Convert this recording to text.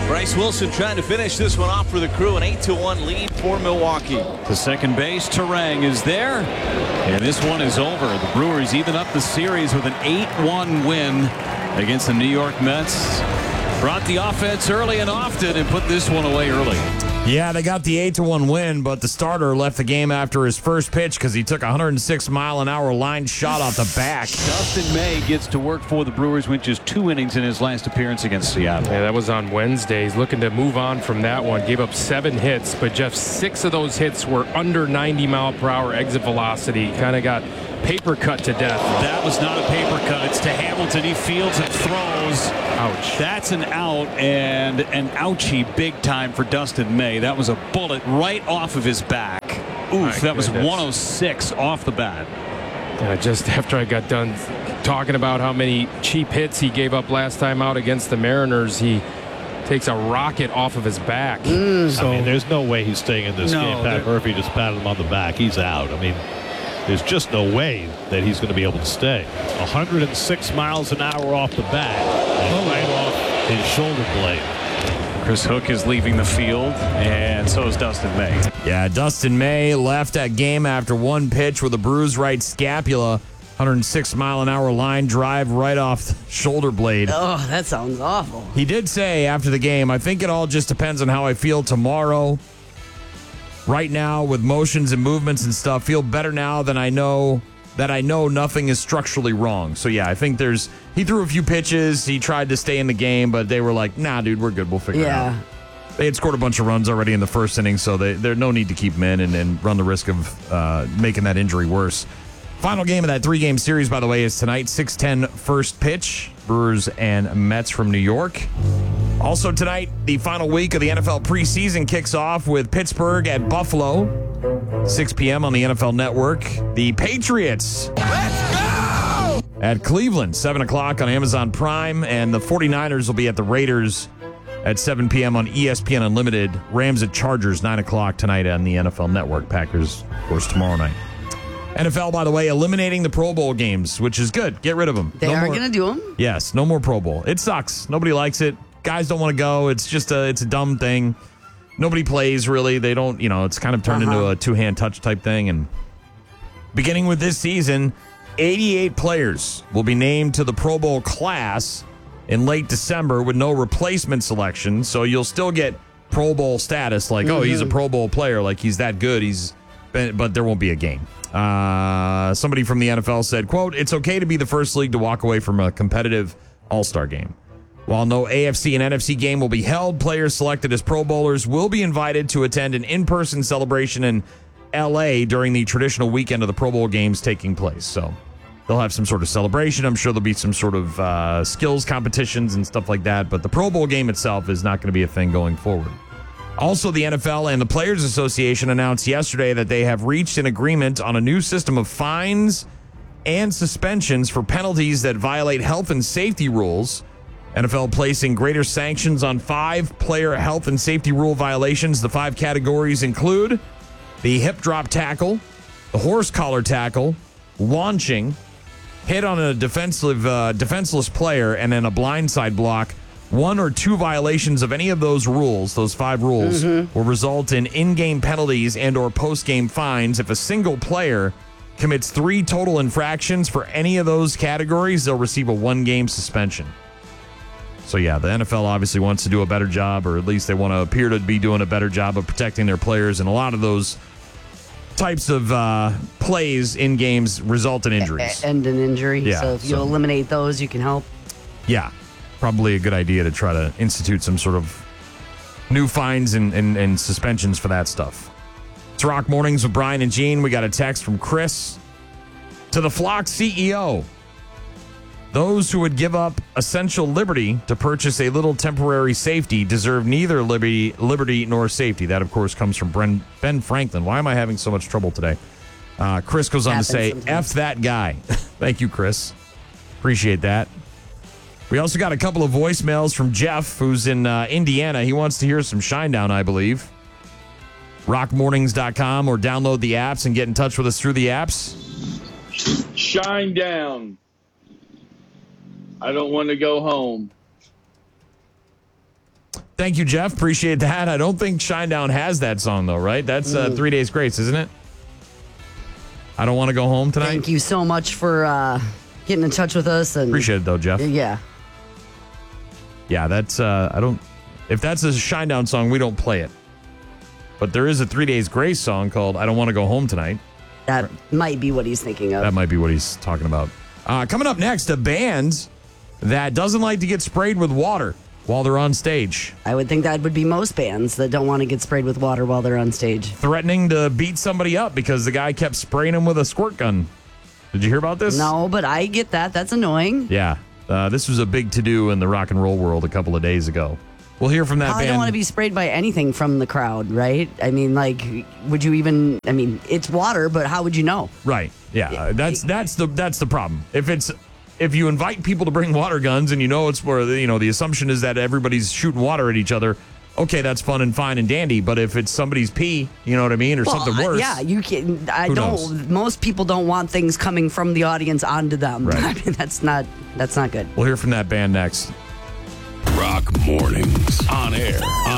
Bryce Wilson trying to finish this one off for the Crew. An 8-1 lead for Milwaukee. To second base, Terang is there. And this one is over. The Brewers even up the series with an 8-1 win against the New York Mets. Brought the offense early and often and put this one away early. Yeah, they got the 8-1 win, but the starter left the game after his first pitch because he took a 106-mile-an-hour line shot off the back. Dustin May gets to work for the Brewers, went just 2 innings in his last appearance against Seattle. Yeah, that was on Wednesday. He's looking to move on from that one. Gave up 7 hits, but Jeff, 6 of those hits were under 90-mile-per-hour exit velocity. Kind of got paper cut to death. That was not a paper cut. It's to Hamilton. He fields and throws. Ouch. That's an out, and an ouchie big time for Dustin May. That was a bullet right off of his back. Oof, that was 106 off the bat. Just after I got done talking about how many cheap hits he gave up last time out against the Mariners, he takes a rocket off of his back. I mean, there's no way he's staying in this game. Pat Murphy just patted him on the back. He's out. I mean, there's just no way that he's going to be able to stay. 106 miles an hour off the bat and right off his shoulder blade. Chris Hook is leaving the field, and so is Dustin May. Yeah, Dustin May left that game after one pitch with a bruised right scapula. 106-mile-an-hour line drive right off the shoulder blade. Oh, that sounds awful. He did say after the game, I think it all just depends on how I feel tomorrow. Right now, with motions and movements and stuff, feel better now than I know nothing is structurally wrong. So, yeah, I think he threw a few pitches. He tried to stay in the game, but they were like, nah, dude, we're good. We'll figure it out. They had scored a bunch of runs already in the first inning, so there's no need to keep him in and run the risk of making that injury worse. Final game of that 3-game series, by the way, is tonight, 6:10 first pitch. Brewers and Mets from New York. Also tonight, the final week of the NFL preseason kicks off with Pittsburgh at Buffalo, 6 p.m. on the NFL Network. The Patriots at Cleveland, 7 o'clock on Amazon Prime, and the 49ers will be at the Raiders at 7 p.m. on ESPN Unlimited. Rams at Chargers, 9 o'clock tonight on the NFL Network. Packers, of course, tomorrow night. NFL, by the way, eliminating the Pro Bowl games, which is good. Get rid of them. They are going to do them? Yes, no more Pro Bowl. It sucks. Nobody likes it. Guys don't want to go. It's just it's a dumb thing. Nobody plays, really. They don't, it's kind of turned into a two-hand touch type thing. And beginning with this season, 88 players will be named to the Pro Bowl class in late December with no replacement selection. So you'll still get Pro Bowl status, like, oh, he's a Pro Bowl player, like he's that good. But there won't be a game. Somebody from the NFL said, quote, "It's okay to be the first league to walk away from a competitive All-Star game. While no AFC and NFC game will be held, players selected as Pro Bowlers will be invited to attend an in-person celebration in L.A. during the traditional weekend of the Pro Bowl games taking place." So they'll have some sort of celebration. I'm sure there'll be some sort of skills competitions and stuff like that. But the Pro Bowl game itself is not going to be a thing going forward. Also, the NFL and the Players Association announced yesterday that they have reached an agreement on a new system of fines and suspensions for penalties that violate health and safety rules. NFL placing greater sanctions on 5 player health and safety rule violations. The 5 categories include the hip drop tackle, the horse collar tackle, launching, hit on a defenseless player, and then a blindside block. 1 or 2 violations of any of those rules, those 5 rules, will result in in-game penalties and or post-game fines. If a single player commits 3 total infractions for any of those categories, they'll receive a 1-game suspension. So, yeah, the NFL obviously wants to do a better job, or at least they want to appear to be doing a better job of protecting their players, and a lot of those types of plays in games result in injuries. End in injury. Yeah, so if you eliminate those, you can help. Yeah. Probably a good idea to try to institute some sort of new fines and suspensions for that stuff. It's Rock Mornings with Brian and Gene. We got a text from Chris. To the Flock CEO, those who would give up essential liberty to purchase a little temporary safety deserve neither liberty nor safety. That, of course, comes from Ben Franklin. Why am I having so much trouble today? Chris goes on to say, F that guy. Thank you, Chris. Appreciate that. We also got a couple of voicemails from Jeff, who's in Indiana. He wants to hear some Shinedown, I believe. Rockmornings.com, or download the apps and get in touch with us through the apps. Shinedown. I don't want to go home. Thank you, Jeff. Appreciate that. I don't think Shinedown has that song, though, right? That's 3 Days Grace, isn't it? I don't want to go home tonight. Thank you so much for getting in touch with us. And Appreciate it, though, Jeff. Yeah. Yeah, that's, if that's a Shinedown song, we don't play it. But there is a 3 Days Grace song called I Don't Want to Go Home Tonight. That might be what he's thinking of. That might be what he's talking about. Coming up next, a band that doesn't like to get sprayed with water while they're on stage. I would think that would be most bands that don't want to get sprayed with water while they're on stage. Threatening to beat somebody up because the guy kept spraying him with a squirt gun. Did you hear about this? No, but I get that. That's annoying. Yeah. This was a big to-do in the rock and roll world a couple of days ago. We'll hear from that I band. don't want to be sprayed by anything from the crowd, right? I mean, like, would you even? I mean, it's water, but how would you know? Right. Yeah. That's the problem. If you invite people to bring water guns and you know it's where the assumption is that everybody's shooting water at each other. Okay, that's fun and fine and dandy. But if it's somebody's pee, you know what I mean, or something worse. Yeah, you can. Who knows? Most people don't want things coming from the audience onto them. Right. I mean, that's not good. We'll hear from that band next. Rock Mornings on air.